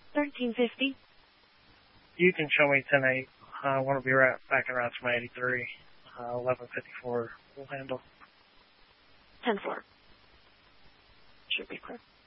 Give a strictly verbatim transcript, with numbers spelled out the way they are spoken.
thirteen fifty. You can show me ten eight. I want to be right back in routes from eighty-three. Uh, eleven fifty-four will handle. ten four. Should be clear.